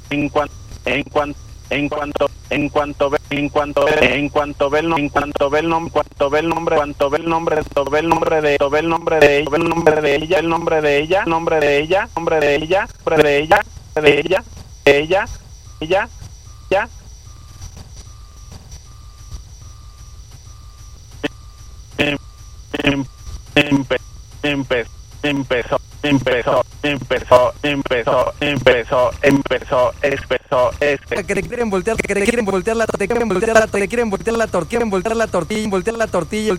en cuanto en cuanto en cuanto en cuanto ve en cuanto en cuanto ve el nombre en cuanto ve el nombre cuanto ve el nombre cuanto ve el nombre ve el nombre de ve el nombre de ella el nombre de ella el nombre de ella nombre de ella nombre de ella nombre de ella de ella ella ella ya empezó que te quieren voltear la tortilla, quieren voltear la tortilla, voltear la tortilla,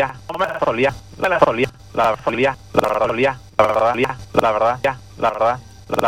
la verdad